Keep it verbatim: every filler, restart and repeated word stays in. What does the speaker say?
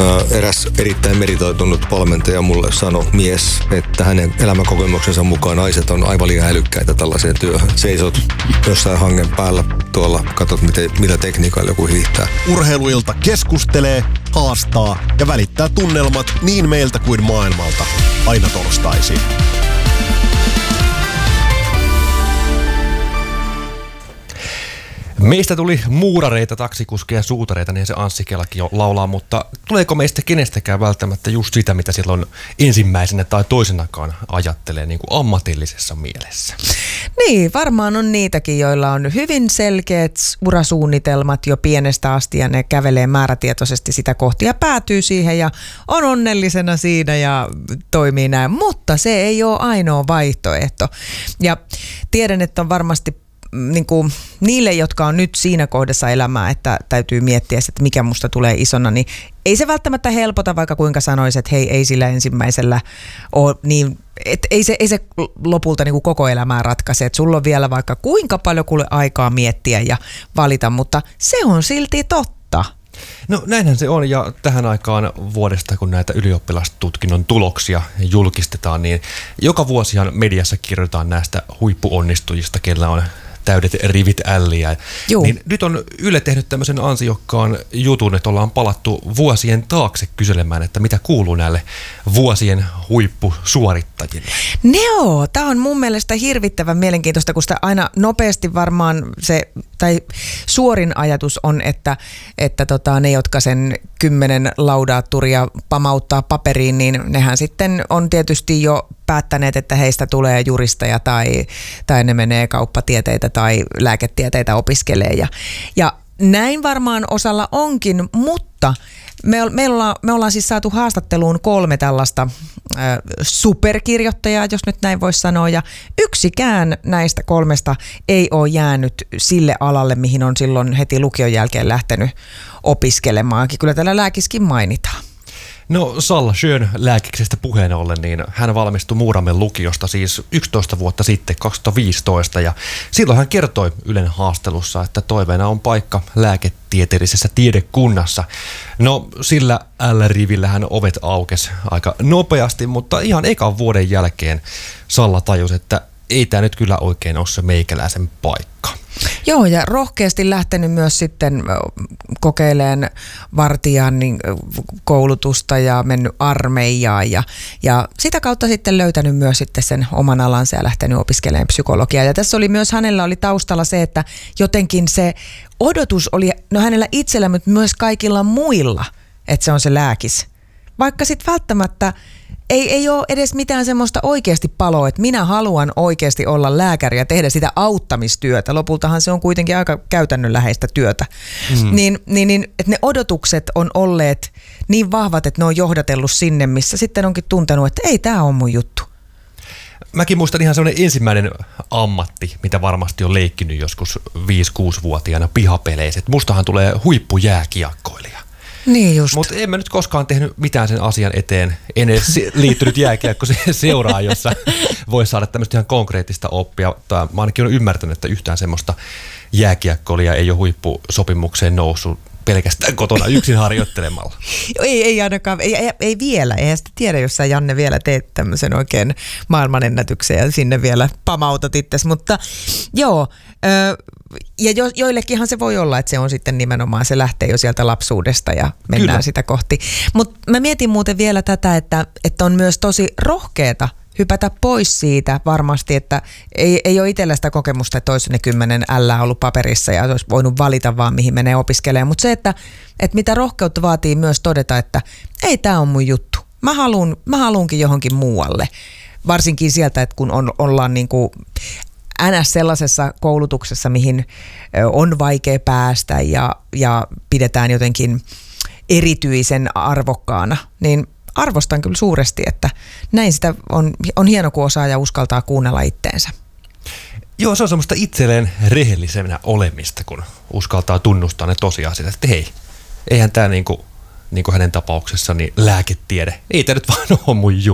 Eräs erittäin meritoitunut valmentaja mulle sanoi, mies, että hänen elämänkokemuksensa mukaan naiset on aivan liian älykkäitä tällaiseen työhön. Seisot jossain hangen päällä tuolla, katsot miten, millä tekniikalla joku hiihtää. Urheiluilta keskustelee, haastaa ja välittää tunnelmat niin meiltä kuin maailmalta. Aina torstaisin. Meistä tuli muurareita, taksikuskeja ja suutareita, niin se Anssi Kelakin jo laulaa, mutta tuleeko meistä kenestäkään välttämättä just sitä, mitä silloin ensimmäisenä tai toisenakaan ajattelee niin kuin ammatillisessa mielessä? Niin, varmaan on niitäkin, joilla on hyvin selkeät urasuunnitelmat jo pienestä asti ja ne kävelee määrätietoisesti sitä kohti ja päätyy siihen ja on onnellisena siinä ja toimii näin, mutta se ei ole ainoa vaihtoehto. Ja tiedän, että on varmasti niin kuin niille, jotka on nyt siinä kohdassa elämää, että täytyy miettiä, että mikä musta tulee isona, niin ei se välttämättä helpota, vaikka kuinka sanoisi, että hei, ei sillä ensimmäisellä ole niin, että ei se, ei se lopulta niin kuin koko elämää ratkaise, että sulla on vielä vaikka kuinka paljon kuule aikaa miettiä ja valita, mutta se on silti totta. No näinhän se on, ja tähän aikaan vuodesta, kun näitä ylioppilastutkinnon tuloksia julkistetaan, niin joka vuosihan mediassa kirjoitetaan näistä huippuonnistujista, kellä on täydet rivit älliä. Niin nyt on Yle tehnyt tämmöisen ansiokkaan jutun, että ollaan palattu vuosien taakse kyselemään, että mitä kuuluu näille vuosien huippusuorittajille. Joo, tämä on mun mielestä hirvittävän mielenkiintoista, kun sitä aina nopeasti varmaan se, tai suorin ajatus on, että, että tota, ne, jotka sen kymmenen laudaatturia pamauttaa paperiin, niin nehän sitten on tietysti jo päättäneet, että heistä tulee juristeja tai, tai ne menee kauppatieteitä tai lääketieteitä opiskelee. Ja, ja näin varmaan osalla onkin, mutta me, me, ollaan, me ollaan siis saatu haastatteluun kolme tällaista äh, superkirjoittajaa, jos nyt näin voisi sanoa, ja yksikään näistä kolmesta ei ole jäänyt sille alalle, mihin on silloin heti lukion jälkeen lähtenyt opiskelemaan. Kyllä täällä lääkiskin mainitaan. No Salla Schön lääkiksestä puheen ollen, niin hän valmistui Muuramen lukiosta siis yksitoista vuotta sitten, kaksituhattaviisitoista, ja silloin hän kertoi Ylen haastelussa, että toiveena on paikka lääketieteellisessä tiedekunnassa. No sillä L-rivillä hän ovet aukesi aika nopeasti, mutta ihan ekan vuoden jälkeen Salla tajusi, että ei tämä nyt kyllä oikein ole se meikäläisen paikka. Joo, ja rohkeasti lähtenyt myös sitten kokeilemaan vartijan koulutusta ja mennyt armeijaan ja, ja sitä kautta sitten löytänyt myös sitten sen oman alansa ja lähtenyt opiskelemaan psykologiaa. Ja tässä oli myös, hänellä oli taustalla se, että jotenkin se odotus oli, no hänellä itsellä, mutta myös kaikilla muilla, että se on se lääkis. Vaikka sitten välttämättä Ei, ei ole edes mitään semmoista oikeasti paloa, että minä haluan oikeasti olla lääkäri ja tehdä sitä auttamistyötä. Lopultahan se on kuitenkin aika käytännönläheistä työtä. Mm. Niin, niin, niin, että ne odotukset on olleet niin vahvat, että ne on johdatellut sinne, missä sitten onkin tuntenut, että ei tämä ole mun juttu. Mäkin muistan ihan semmoinen ensimmäinen ammatti, mitä varmasti on leikkinyt joskus viisi-kuusi-vuotiaana pihapeleissä. Että mustahan tulee huippujääkiekkoilija. Niin just. Mutta en mä nyt koskaan tehnyt mitään sen asian eteen. En edes liittynyt jääkiekko-seuraan, jossa voi saada tämmöistä ihan konkreettista oppia. Tai mä ainakin olen ymmärtänyt, että yhtään semmoista jääkiekkoilijaa ei ole huippusopimukseen noussut pelkästään kotona yksin harjoittelemalla. Ei, ei ainakaan, ei, ei, ei vielä. Eihän sitä tiedä, jos sä Janne vielä teet tämmöisen oikein maailmanennätyksen ja sinne vielä pamautat itsesi. Mutta joo, ja jo, joillekinhan se voi olla, että se on sitten nimenomaan, se lähtee jo sieltä lapsuudesta ja mennään Kyllä. sitä kohti. Mutta mä mietin muuten vielä tätä, että, että on myös tosi rohkeata hypätä pois siitä varmasti, että ei, ei ole itsellä sitä kokemusta, että olisi ne kymmenen ällää ollut paperissa ja olisi voinut valita vaan, mihin menee opiskelemaan. Mutta se, että, että mitä rohkeutta vaatii myös todeta, että ei tämä on mun juttu. Mä haluun, mä haluunkin johonkin muualle. Varsinkin sieltä, että kun on, ollaan niin kuin ns. Sellaisessa koulutuksessa, mihin on vaikea päästä ja, ja pidetään jotenkin erityisen arvokkaana, niin arvostan kyllä suuresti, että näin sitä on, on hieno, kun osaa ja uskaltaa kuunnella itteensä. Joo, se on semmoista itselleen rehellisenä olemista, kun uskaltaa tunnustaa ne tosiasiat, että hei, eihän tämä niinku, niinku hänen tapauksessaan niin lääketiede, ei tämä nyt vaan ole mun juttu.